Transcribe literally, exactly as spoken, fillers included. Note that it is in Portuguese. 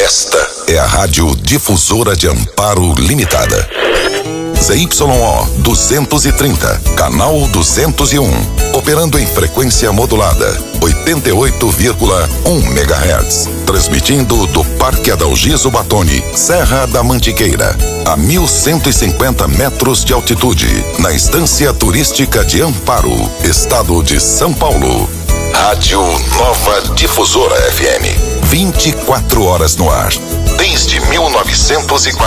Esta é a Rádio Difusora de Amparo Limitada. Z Y O duzentos e trinta, canal duzentos e um, operando em frequência modulada, oitenta e oito vírgula um megahertz, transmitindo do Parque Adalgiso Batoni, Serra da Mantiqueira, a mil cento e cinquenta metros de altitude, na Estância Turística de Amparo, Estado de São Paulo. Rádio Nova Difusora F M, vinte e quatro horas no ar, desde mil novecentos e quarenta.